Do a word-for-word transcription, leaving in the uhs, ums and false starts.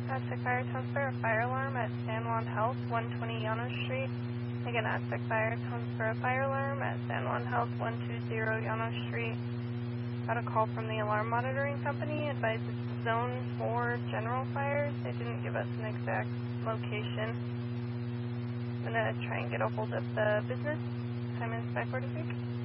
Aztec Fire transfer a fire alarm at San Juan Health, one twenty Llanos Street. Again, Aztec Fire transfer a fire alarm at San Juan Health, one twenty Llanos Street. Got a call from the alarm monitoring company, advised it's zone four general fires. They didn't give us an exact location. I'm going to try and get a hold of the business. Time is five forty-six.